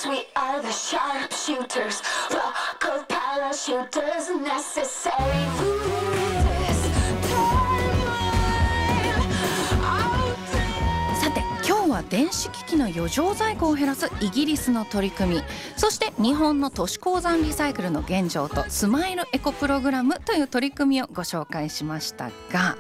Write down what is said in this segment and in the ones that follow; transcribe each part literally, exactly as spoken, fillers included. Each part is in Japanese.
us, we are the sharpshooters. Flock of parachuters necessary for this timeline out there. さて今日は電子機器の余剰在庫を減らすイギリスの取り組み、そして日本の都市鉱山リサイクルの現状とスマイルエコプログラムという取り組みをご紹介しましたが、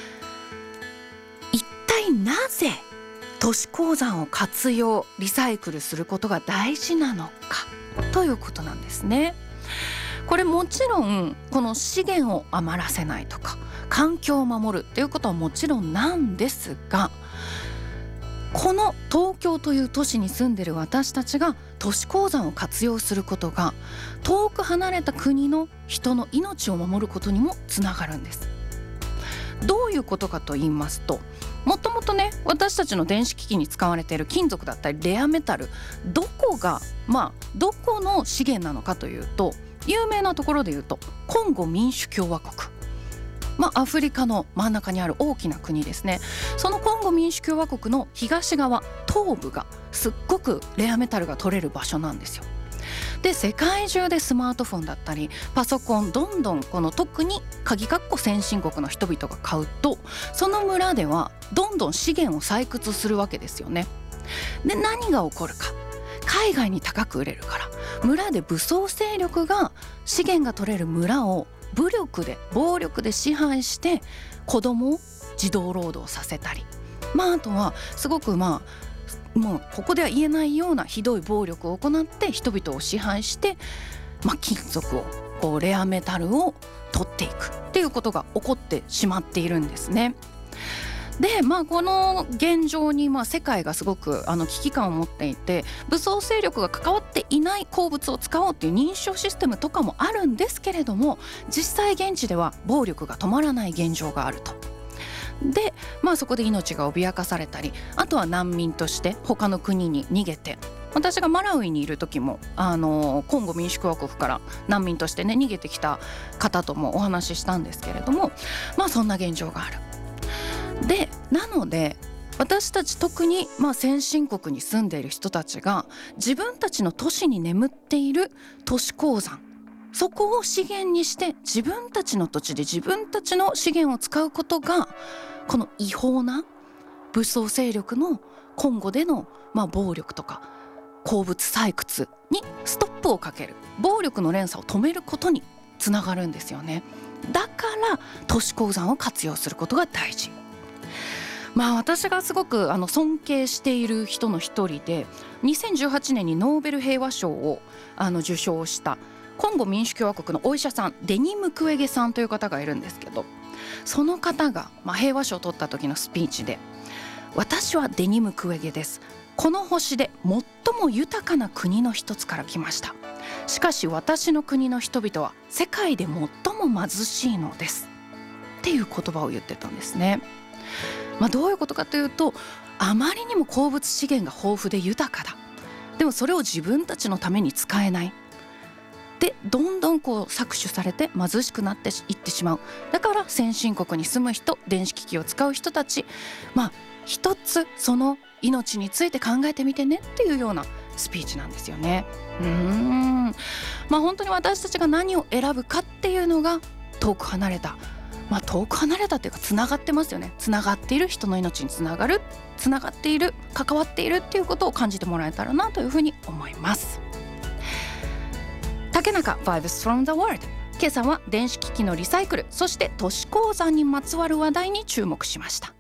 一体なぜ都市鉱山を活用リサイクルすることが大事なのかということなんですね。これもちろんこの資源を余らせないとか環境を守るっていうことはもちろんなんですが、この東京という都市に住んでいる私たちが都市鉱山を活用することが遠く離れた国の人の命を守ることにもつながるんです。どういうことかと言いますと、もともとね私たちの電子機器に使われている金属だったりレアメタル、どこがまあどこの資源なのかというと、有名なところで言うとコンゴ民主共和国、まあ、アフリカの真ん中にある大きな国ですね。そのコンゴ民主共和国の東側東部がすっごくレアメタルが取れる場所なんですよ。で世界中でスマートフォンだったりパソコンどんどんこの特に鍵括弧先進国の人々が買うと、その村ではどんどん資源を採掘するわけですよね。で何が起こるか、海外に高く売れるから村で武装勢力が資源が取れる村を武力で暴力で支配して子供を児童労働させたり、まああとはすごくまあもうここでは言えないようなひどい暴力を行って人々を支配して、まあ、金属をこうレアメタルを取っていくっていうことが起こってしまっているんですね。で、まあ、この現状にまあ世界がすごくあの危機感を持っていて、武装勢力が関わっていない鉱物を使おうっていう認証システムとかもあるんですけれども、実際現地では暴力が止まらない現状があると。で、まあ、そこで命が脅かされたり、あとは難民として他の国に逃げて、私がマラウイにいる時もあのコンゴ民主共和国から難民としてね逃げてきた方ともお話ししたんですけれども、まあそんな現状がある。でなので私たち特にまあ先進国に住んでいる人たちが自分たちの都市に眠っている都市鉱山、そこを資源にして自分たちの土地で自分たちの資源を使うことが、この違法な武装勢力のコンゴでのまあ暴力とか鉱物採掘にストップをかける、暴力の連鎖を止めることにつながるんですよね。だから都市鉱山を活用することが大事。まあ私がすごくあの尊敬している人の一人で、にせんじゅうはちねんにノーベル平和賞をあの受賞したコンゴ民主共和国のお医者さん、デニ・ムクウェゲさんという方がいるんですけど、その方が、まあ、平和賞を取った時のスピーチで、私はデニ・ムクウェゲです。この星で最も豊かな国の一つから来ました。しかし私の国の人々は世界で最も貧しいのですっていう言葉を言ってたんですね。まあ、どういうことかというと、あまりにも鉱物資源が豊富で豊かだ、でもそれを自分たちのために使えない、でどんどんこう搾取されて貧しくなっていってしまう。だから先進国に住む人、電子機器を使う人たち、まあ一つその命について考えてみてねっていうようなスピーチなんですよね。うーんまあ本当に私たちが何を選ぶかっていうのが遠く離れた、まあ遠く離れたっていうかつながってますよね。つながっている人の命につながる、つながっている、関わっているっていうことを感じてもらえたらなというふうに思います。竹中 Vibes from the World、 今朝は電子機器のリサイクル、そして都市鉱山にまつわる話題に注目しました。